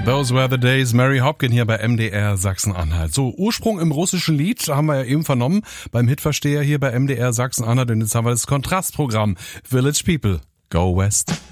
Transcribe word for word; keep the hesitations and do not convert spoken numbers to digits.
Those were the days. Mary Hopkin hier bei M D R Sachsen-Anhalt. So, Ursprung im russischen Lied haben wir ja eben vernommen beim Hitversteher hier bei M D R Sachsen-Anhalt. Und jetzt haben wir das Kontrastprogramm Village People. Go West.